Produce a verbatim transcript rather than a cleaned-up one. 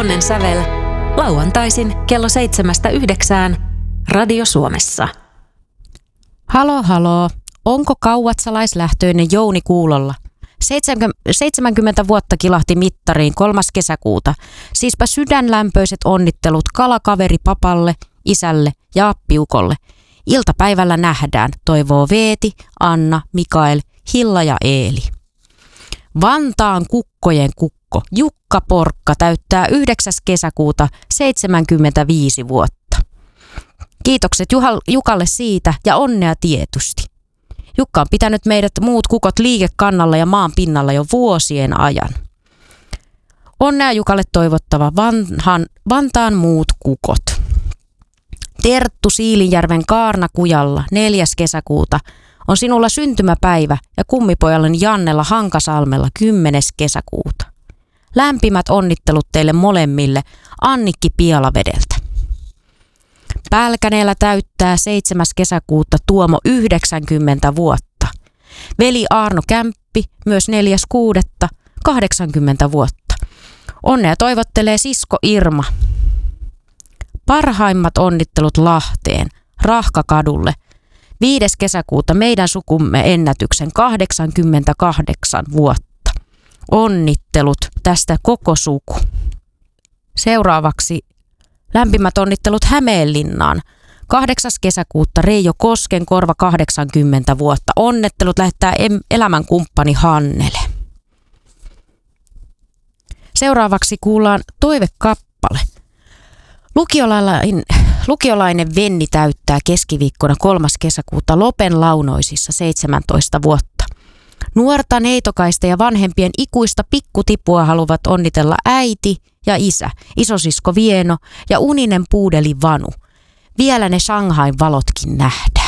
Onnen sävel lauantaisin kello seitsemästä yhdeksään Radio Suomessa. Halo, halo. Onko kauatsalaislähtöinen Jouni kuulolla? seitsemänkymmentä vuotta kilahti mittariin kolmas kesäkuuta. Siispä sydänlämpöiset onnittelut kalakaveri papalle, isälle ja appiukolle. Iltapäivällä nähdään, toivoo Veeti, Anna, Mikael, Hilla ja Eeli. Vantaan kukkojen kukko Jukka Porkka täyttää yhdeksäs kesäkuuta seitsemänkymmentäviisi vuotta. Kiitokset Jukalle siitä ja onnea tietysti. Jukka on pitänyt meidät muut kukot liikekannalla ja maan pinnalla jo vuosien ajan. Onnea Jukalle toivottava vanhan, Vantaan muut kukot. Terttu Siilinjärven Kaarnakujalla neljäs kesäkuuta on sinulla syntymäpäivä ja kummipojallani Jannella Hankasalmella kymmenes kesäkuuta. Lämpimät onnittelut teille molemmille Annikki Pialavedeltä. Pälkäneellä täyttää seitsemäs kesäkuuta Tuomo yhdeksänkymmentä vuotta. Veli Arno Kämppi myös neljäs kuudetta kahdeksankymmentä vuotta. Onnea toivottelee sisko Irma. Parhaimmat onnittelut Lahteen, Rahkakadulle. viides kesäkuuta meidän sukumme ennätyksen kahdeksankymmentäkahdeksan vuotta. Onnittelut tästä koko suku. Seuraavaksi lämpimät onnittelut Hämeenlinnaan. kahdeksas kesäkuuta Reijo Koskenkorva kahdeksankymmentä vuotta. Onnittelut lähettää elämänkumppani Hannele. Seuraavaksi kuullaan toivekappale. Lukiolainen, lukiolainen Venni täyttää keskiviikkona kolmas kesäkuuta Lopen launoisissa seitsemäntoista vuotta. Nuorta neitokaista ja vanhempien ikuista pikkutipua haluavat onnitella äiti ja isä, isosisko Vieno ja uninen puudeli Vanu. Vielä ne Shanghain valotkin nähdään.